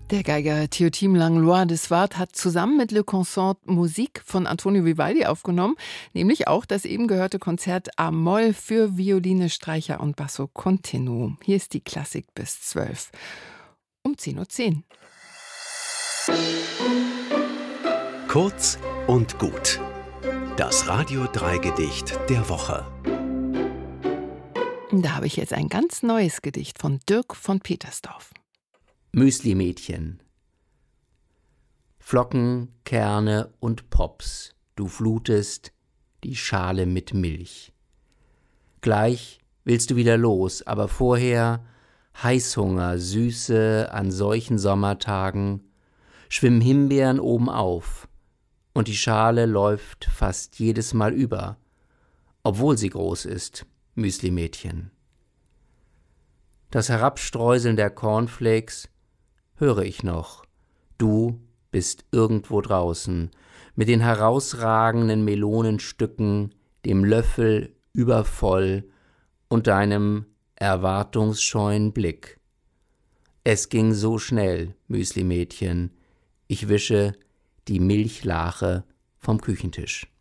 Der Geiger Théotime Langlois de Swart hat zusammen mit Le Consort Musik von Antonio Vivaldi aufgenommen, nämlich auch das eben gehörte Konzert A-Moll für Violine, Streicher und Basso Continuo. Hier ist die Klassik bis 12. Um 10:10 Uhr. Kurz und gut. Das Radio 3 Gedicht der Woche. Da habe ich jetzt ein ganz neues Gedicht von Dirk von Petersdorf. Müsli-Mädchen. Flocken, Kerne und Pops, du flutest die Schale mit Milch. Gleich willst du wieder los, aber vorher Heißhunger, Süße an solchen Sommertagen, schwimmen Himbeeren oben auf und die Schale läuft fast jedes Mal über, obwohl sie groß ist, Müsli-Mädchen. Das Herabstreuseln der Cornflakes höre ich noch. Du bist irgendwo draußen, mit den herausragenden Melonenstücken, dem Löffel übervoll und deinem erwartungsscheuen Blick. Es ging so schnell, Müsli-Mädchen. Ich wische die Milchlache vom Küchentisch.